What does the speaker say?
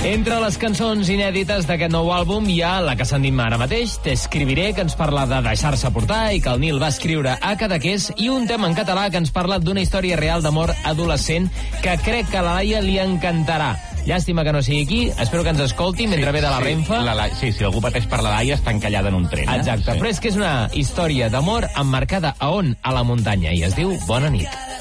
Entre les cançons inèdites d'aquest nou àlbum hi ha la que sentim ara mateix, T'escriviré, que ens parla de deixar-se portar i que el Nil va escriure a Cadaqués, i un tema en català que ens parla d'una història real d'amor adolescent que crec que a la Laia li encantarà. Llàstima que no sigui aquí, espero que ens escolti mentre ve de la Renfa. Sí, si algú pateix per la Laia està encallada en un tren. Exacte, però és que és una història d'amor emmarcada a on? A la muntanya, i es diu Bona nit.